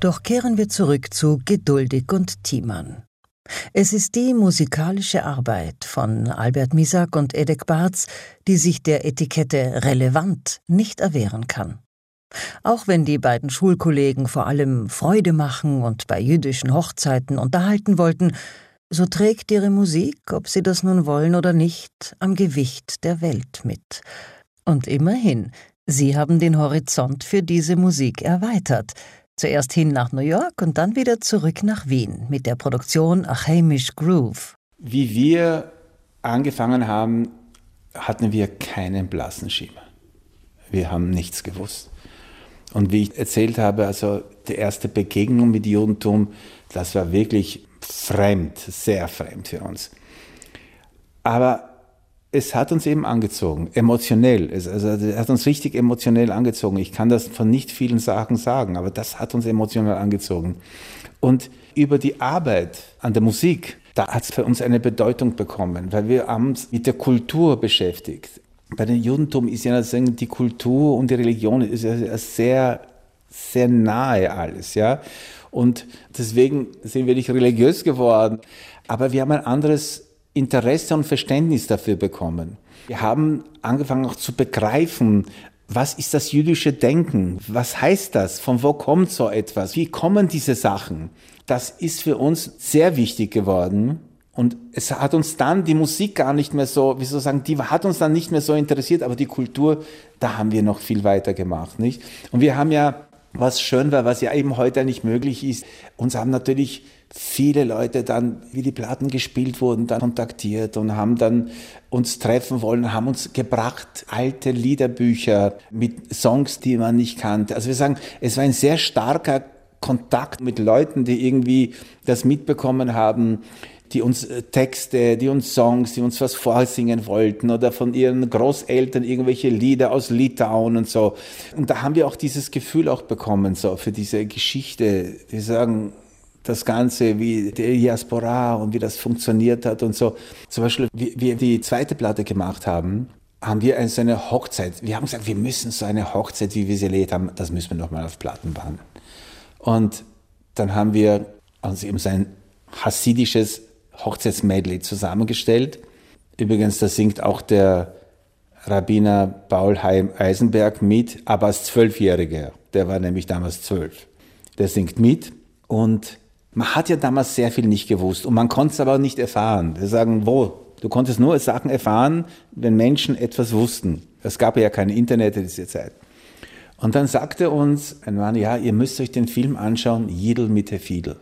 Doch kehren wir zurück zu Geduldig und Thiemann. Es ist die musikalische Arbeit von Albert Misak und Edek Bartz, die sich der Etikette relevant nicht erwehren kann. Auch wenn die beiden Schulkollegen vor allem Freude machen und bei jüdischen Hochzeiten unterhalten wollten, so trägt ihre Musik, ob sie das nun wollen oder nicht, am Gewicht der Welt mit. Und immerhin, sie haben den Horizont für diese Musik erweitert. Zuerst hin nach New York und dann wieder zurück nach Wien mit der Produktion A Hamish Groove. Wie wir angefangen haben, hatten wir keinen blassen Schimmer. Wir haben nichts gewusst. Und wie ich erzählt habe, also die erste Begegnung mit Judentum, das war wirklich fremd, sehr fremd für uns. Aber es hat uns eben angezogen, emotionell. Es hat uns richtig emotionell angezogen. Ich kann das von nicht vielen Sachen sagen, aber das hat uns emotional angezogen. Und über die Arbeit an der Musik, da hat es für uns eine Bedeutung bekommen, weil wir haben uns mit der Kultur beschäftigt. Bei dem Judentum ist ja die Kultur und die Religion ist ja sehr, sehr nahe alles, ja. Und deswegen sind wir nicht religiös geworden, aber wir haben ein anderes Interesse und Verständnis dafür bekommen. Wir haben angefangen auch zu begreifen, was ist das jüdische Denken? Was heißt das? Von wo kommt so etwas? Wie kommen diese Sachen? Das ist für uns sehr wichtig geworden. Und es hat uns dann die Musik gar nicht mehr so, die hat uns dann nicht mehr so interessiert, aber die Kultur, da haben wir noch viel weiter gemacht, nicht? Und wir haben ja, was schön war, was ja eben heute nicht möglich ist, uns haben natürlich viele Leute dann, wie die Platten gespielt wurden, dann kontaktiert und haben dann uns treffen wollen, haben uns gebracht, alte Liederbücher mit Songs, die man nicht kannte. Also wir sagen, es war ein sehr starker Kontakt mit Leuten, die irgendwie das mitbekommen haben, die uns Texte, die uns Songs, die uns was vorsingen wollten oder von ihren Großeltern irgendwelche Lieder aus Litauen und so. Und da haben wir auch dieses Gefühl auch bekommen, so für diese Geschichte. Wir sagen, das Ganze, wie die Diaspora und wie das funktioniert hat und so. Zum Beispiel, wie wir die zweite Platte gemacht haben, haben wir so eine Hochzeit. Wir haben gesagt, wir müssen so eine Hochzeit, wie wir sie erlebt haben, das müssen wir nochmal auf Platten bauen. Und dann haben wir uns eben so ein hasidisches Hochzeitsmedley zusammengestellt. Übrigens, da singt auch der Rabbiner Paul Chaim Eisenberg mit, aber als 12-Jähriger. Der war nämlich damals 12. Der singt mit und man hat ja damals sehr viel nicht gewusst und man konnte es aber nicht erfahren. Wir sagen, wo? Du konntest nur Sachen erfahren, wenn Menschen etwas wussten. Es gab ja kein Internet in dieser Zeit. Und dann sagte uns ein Mann, ja, ihr müsst euch den Film anschauen, Jidl mit der Fiedel,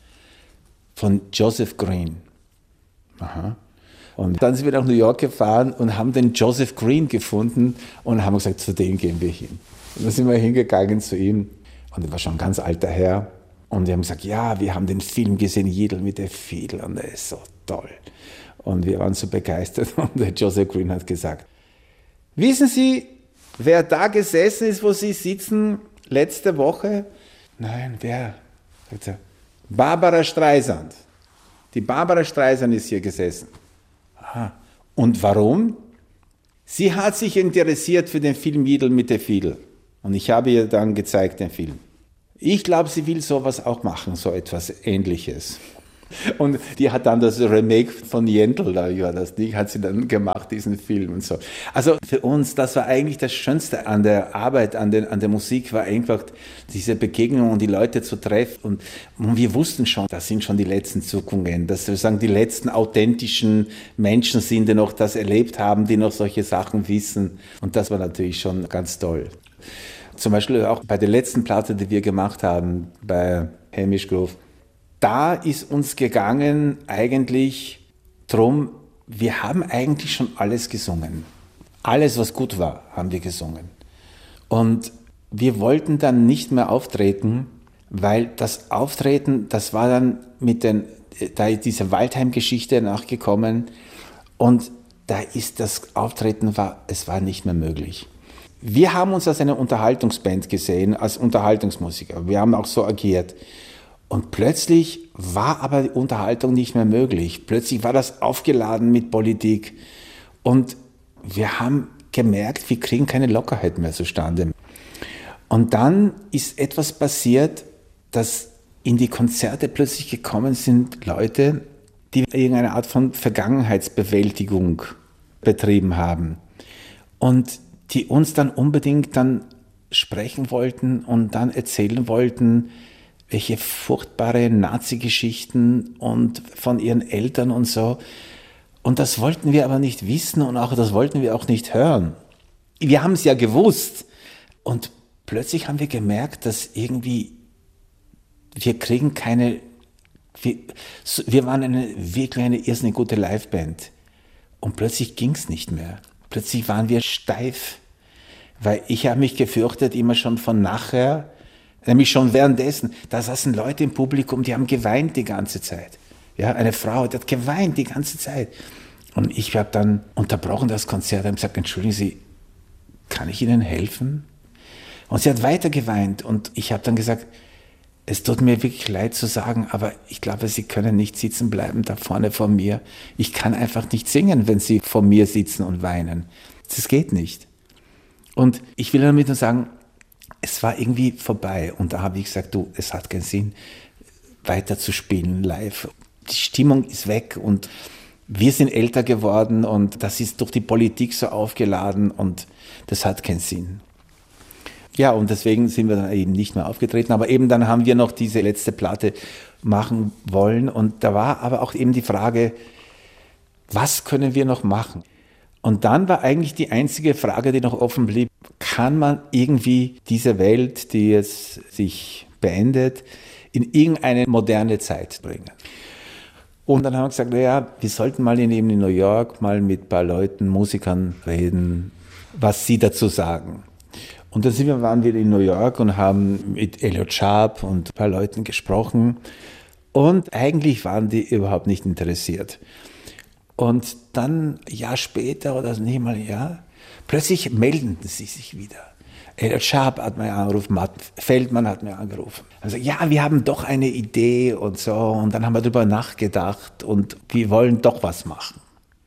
von Joseph Green. Aha. Und dann sind wir nach New York gefahren und haben den Joseph Green gefunden und haben gesagt, zu dem gehen wir hin. Und dann sind wir hingegangen zu ihm und er war schon ein ganz alter Herr. Und wir haben gesagt, ja, wir haben den Film gesehen, Jidl mit der Fiedel und der ist so toll. Und wir waren so begeistert und der Joseph Green hat gesagt, wissen Sie, wer da gesessen ist, wo Sie sitzen, letzte Woche? Nein, wer? Sagt er, Barbara Streisand. Die Barbara Streisand ist hier gesessen. Aha. Und warum? Sie hat sich interessiert für den Film Jidl mit der Fiedel. Und ich habe ihr dann gezeigt, den Film. Ich glaube, sie will sowas auch machen, so etwas Ähnliches. Und die hat dann das Remake von Jentl, da ja, das Ding hat sie dann gemacht, diesen Film und so. Also für uns, das war eigentlich das Schönste an der Arbeit, an der Musik, war einfach diese Begegnung und die Leute zu treffen. Und wir wussten schon, das sind schon die letzten Zuckungen, dass sozusagen die letzten authentischen Menschen sind, die noch das erlebt haben, die noch solche Sachen wissen. Und das war natürlich schon ganz toll. Zum Beispiel auch bei der letzten Platte, die wir gemacht haben, bei Hamish Groove, da ist uns gegangen eigentlich drum, wir haben eigentlich schon alles gesungen. Alles, was gut war, haben wir gesungen. Und wir wollten dann nicht mehr auftreten, weil das Auftreten, das war dann da ist diese Waldheim-Geschichte nachgekommen und da ist das Auftreten, es war nicht mehr möglich. Wir haben uns als eine Unterhaltungsband gesehen, als Unterhaltungsmusiker. Wir haben auch so agiert. Und plötzlich war aber die Unterhaltung nicht mehr möglich. Plötzlich war das aufgeladen mit Politik. Und wir haben gemerkt, wir kriegen keine Lockerheit mehr zustande. Und dann ist etwas passiert, dass in die Konzerte plötzlich gekommen sind Leute, die irgendeine Art von Vergangenheitsbewältigung betrieben haben und die uns dann unbedingt dann sprechen wollten und dann erzählen wollten, welche furchtbare Nazi-Geschichten und von ihren Eltern und so. Und das wollten wir aber nicht wissen und auch das wollten wir auch nicht hören. Wir haben es ja gewusst. Und plötzlich haben wir gemerkt, dass irgendwie wir kriegen keine, wir waren wirklich eine irrsinnig gute Liveband. Und plötzlich ging es nicht mehr. Plötzlich waren wir steif. Weil ich habe mich gefürchtet, immer schon von nachher, nämlich schon währenddessen. Da saßen Leute im Publikum, die haben geweint die ganze Zeit. Ja, eine Frau, die hat geweint die ganze Zeit. Und ich habe dann unterbrochen das Konzert und gesagt, entschuldigen Sie, kann ich Ihnen helfen? Und sie hat weiter geweint und ich habe dann gesagt, es tut mir wirklich leid zu sagen, aber ich glaube, Sie können nicht sitzen bleiben da vorne vor mir. Ich kann einfach nicht singen, wenn Sie vor mir sitzen und weinen. Das geht nicht. Und ich will damit nur sagen, es war irgendwie vorbei. Und da habe ich gesagt, du, es hat keinen Sinn, weiter zu spielen live. Die Stimmung ist weg und wir sind älter geworden und das ist durch die Politik so aufgeladen und das hat keinen Sinn. Ja, und deswegen sind wir dann eben nicht mehr aufgetreten. Aber eben dann haben wir noch diese letzte Platte machen wollen. Und da war aber auch eben die Frage, was können wir noch machen? Und dann war eigentlich die einzige Frage, die noch offen blieb, kann man irgendwie diese Welt, die jetzt sich beendet, in irgendeine moderne Zeit bringen? Und dann haben wir gesagt, naja, wir sollten mal in New York mal mit ein paar Leuten, Musikern reden, was sie dazu sagen. Und dann waren wir in New York und haben mit Elliot Sharp und ein paar Leuten gesprochen. Und eigentlich waren die überhaupt nicht interessiert. Und dann, ein Jahr später oder nicht mal ein Jahr, plötzlich meldeten sie sich wieder. Elliot Sharp hat mir angerufen, Matt Feldmann hat mir angerufen. Also ja, wir haben doch eine Idee und so. Und dann haben wir darüber nachgedacht und wir wollen doch was machen.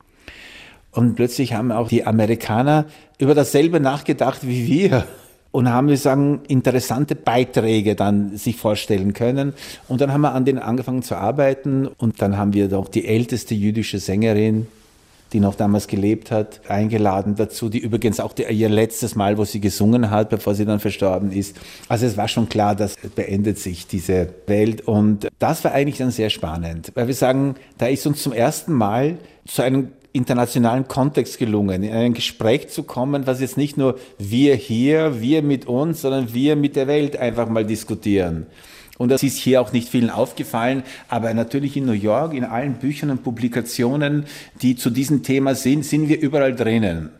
Und plötzlich haben auch die Amerikaner über dasselbe nachgedacht wie wir und haben, wir sagen, interessante Beiträge dann sich vorstellen können. Und dann haben wir an denen angefangen zu arbeiten und dann haben wir doch die älteste jüdische Sängerin, die noch damals gelebt hat, eingeladen dazu, die übrigens auch ihr letztes Mal, wo sie gesungen hat, bevor sie dann verstorben ist. Also es war schon klar, dass beendet sich diese Welt und das war eigentlich dann sehr spannend, weil wir sagen, da ist uns zum ersten Mal zu einem internationalen Kontext gelungen, in ein Gespräch zu kommen, was jetzt nicht nur wir hier, wir mit uns, sondern wir mit der Welt einfach mal diskutieren. Und das ist hier auch nicht vielen aufgefallen, aber natürlich in New York, in allen Büchern und Publikationen, die zu diesem Thema sind wir überall drinnen.